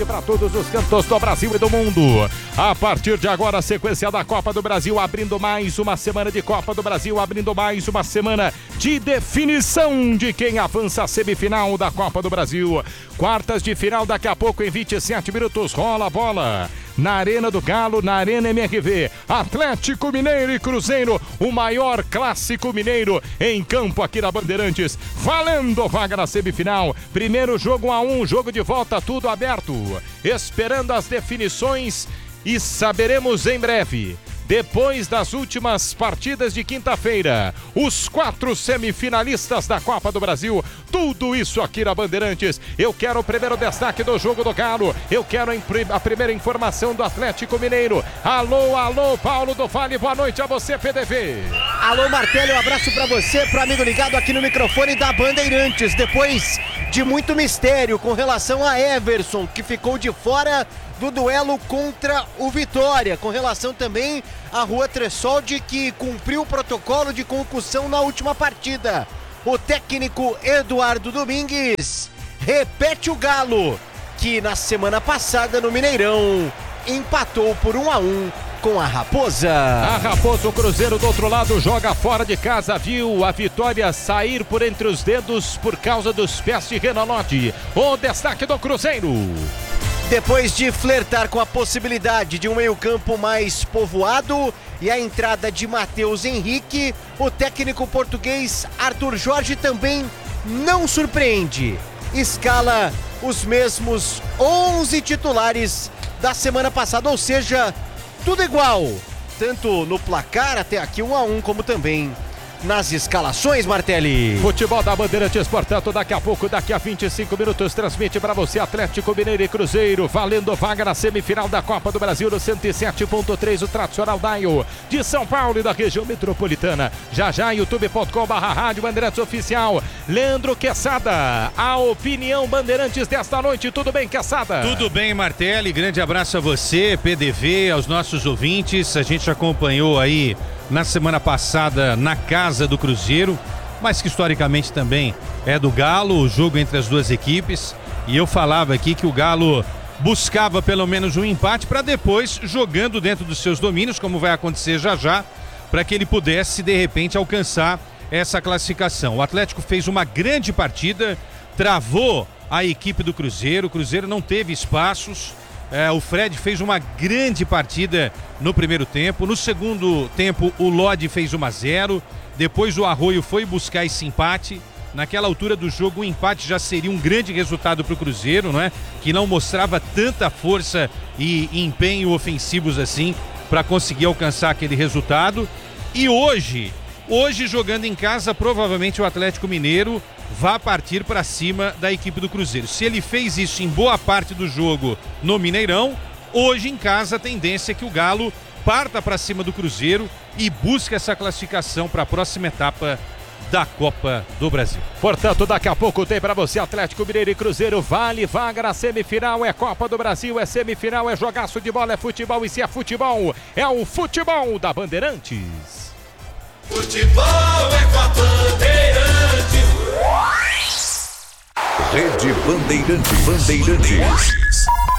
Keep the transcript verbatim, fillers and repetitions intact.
para todos os cantos do Brasil e do mundo. A partir de agora, a sequência da Copa do Brasil, abrindo mais uma semana de Copa do Brasil, abrindo mais uma semana de definição de quem avança a semifinal da Copa do Brasil. Quartas de final daqui a pouco, em vinte e sete minutos, rola a bola. Na Arena do Galo, na Arena M R V, Atlético Mineiro e Cruzeiro, o maior clássico mineiro em campo aqui na Bandeirantes, valendo vaga na semifinal. Primeiro jogo um a um, jogo de volta, tudo aberto, esperando as definições e saberemos em breve. Depois das últimas partidas de quinta-feira, os quatro semifinalistas da Copa do Brasil, tudo isso aqui na Bandeirantes. Eu quero o primeiro destaque do jogo do Galo, eu quero a primeira informação do Atlético Mineiro. Alô, alô, Paulo do Vale, boa noite a você, P D V. Alô, Martelli, um abraço pra você, pro amigo ligado aqui no microfone da Bandeirantes. Depois de muito mistério com relação a Everson, que ficou de fora do duelo contra o Vitória, com relação também a Rua Tressoldi, que cumpriu o protocolo de concussão na última partida. O técnico Eduardo Domingues repete o Galo, que na semana passada no Mineirão empatou por um a um com a Raposa. A Raposa, o Cruzeiro do outro lado, joga fora de casa, viu a vitória sair por entre os dedos por causa dos pés de Renolotti. O destaque do Cruzeiro. Depois de flertar com a possibilidade de um meio-campo mais povoado e a entrada de Matheus Henrique, o técnico português Arthur Jorge também não surpreende. Escala os mesmos onze titulares da semana passada, ou seja, tudo igual, tanto no placar até aqui um a um, como também nas escalações, Martelli. Futebol da Bandeirantes, portanto, daqui a pouco, daqui a vinte e cinco minutos, transmite para você Atlético Mineiro e Cruzeiro, valendo vaga na semifinal da Copa do Brasil no cento e sete ponto três, o tradicional dial de São Paulo e da região metropolitana. Já já, youtube ponto com barra rádio Bandeirantes Oficial. Leandro Quezada, a opinião Bandeirantes desta noite. Tudo bem, Quezada? Tudo bem, Martelli, grande abraço a você, P D V, aos nossos ouvintes. A gente acompanhou aí na semana passada na casa do Cruzeiro, mas que historicamente também é do Galo, o jogo entre as duas equipes, e eu falava aqui que o Galo buscava pelo menos um empate para depois, jogando dentro dos seus domínios, como vai acontecer já já, para que ele pudesse de repente alcançar essa classificação. O Atlético fez uma grande partida, travou a equipe do Cruzeiro, o Cruzeiro não teve espaços. É, o Fred fez uma grande partida no primeiro tempo. No segundo tempo, o Lodi fez um a zero. Depois o Arroio foi buscar esse empate. Naquela altura do jogo, o empate já seria um grande resultado para o Cruzeiro, não é? Que não mostrava tanta força e empenho ofensivos assim para conseguir alcançar aquele resultado. E hoje, hoje jogando em casa, provavelmente o Atlético Mineiro vai partir para cima da equipe do Cruzeiro. Se ele fez isso em boa parte do jogo no Mineirão, hoje em casa a tendência é que o Galo parta para cima do Cruzeiro e busque essa classificação para a próxima etapa da Copa do Brasil. Portanto, daqui a pouco tem para você Atlético Mineiro e Cruzeiro, vale vaga na semifinal, é Copa do Brasil, é semifinal, é jogaço de bola, é futebol, e se é futebol, é o futebol da Bandeirantes. Futebol é com a Bandeirantes. Rede Bandeirantes. Bandeirantes.